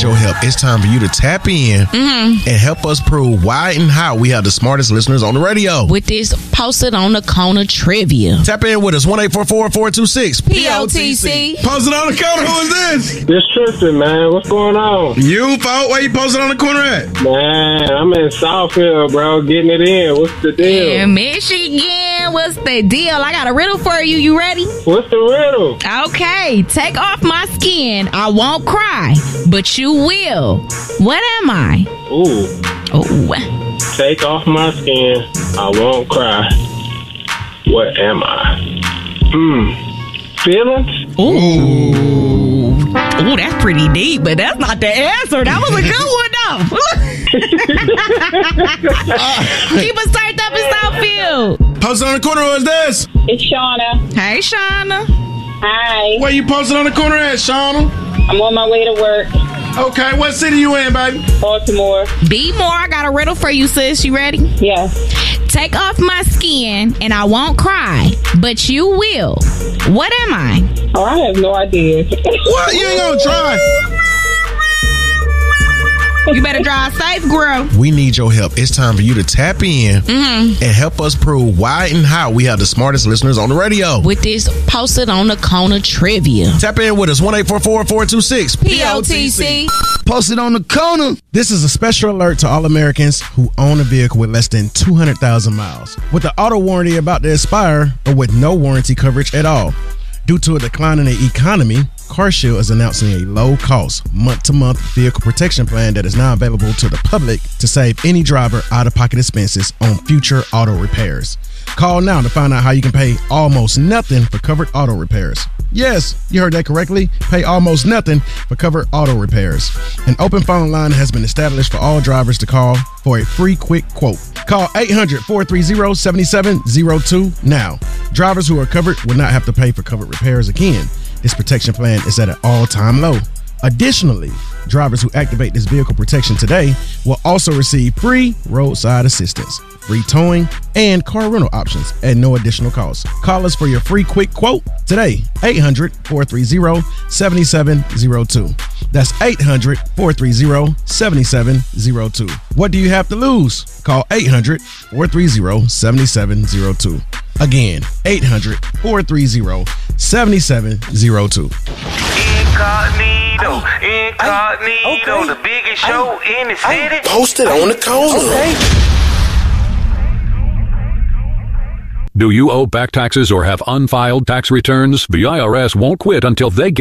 your help. It's time for you to tap in and help us prove why and how we have the smartest listeners on the radio. With this Posted on the Corner trivia. Tap in with us, 1-844-426-POTC. Posted on the corner, who is this? This Tristan, man. What's going on? You, folks? Where you posted on the corner at? Man, I'm in Southfield, bro. Getting it in. What's the deal? In Michigan, what's the deal? I got a riddle for you. You ready? What's the riddle? Okay, take off my skin. I won't cry, but you will. What am I? Ooh. Oh. Take off my skin. I won't cry. What am I? Feelings? Ooh, that's pretty deep, but that's not the answer. That was a good one, though. Keep us turned up in Southfield. Posted on the corner, who is this? It's Shauna. Hey, Shauna. Hi. Where you posted on the corner at, Shauna? I'm on my way to work. Okay, what city you in, baby? Baltimore. Be more. I got a riddle for you, sis. You ready? Yes. Take off my skin and I won't cry, but you will. What am I? Oh, I have no idea. What? You ain't gonna try? You better drive safe, girl. We need your help. It's time for you to tap in and help us prove why and how we have the smartest listeners on the radio. With this Posted on the Corner trivia. Tap in with us, 1-844-426-POTC. Posted on the corner. This is a special alert to all Americans who own a vehicle with less than 200,000 miles, with the auto warranty about to expire or with no warranty coverage at all. Due to a decline in the economy, CarShield is announcing a low-cost, month-to-month vehicle protection plan that is now available to the public to save any driver out-of-pocket expenses on future auto repairs. Call now to find out how you can pay almost nothing for covered auto repairs. Yes, you heard that correctly. Pay almost nothing for covered auto repairs. An open phone line has been established for all drivers to call for a free quick quote. Call 800-430-7702 now. Drivers who are covered will not have to pay for covered repairs again. This protection plan is at an all-time low. Additionally, drivers who activate this vehicle protection today will also receive free roadside assistance, free towing, and car rental options at no additional cost. Call us for your free quick quote today, 800-430-7702. That's 800-430-7702. What do you have to lose? Call 800-430-7702. Again, 800-430-7702. Incognito, the biggest show in the city. Posted on the corner. Okay. Do you owe back taxes or have unfiled tax returns? The IRS won't quit until they get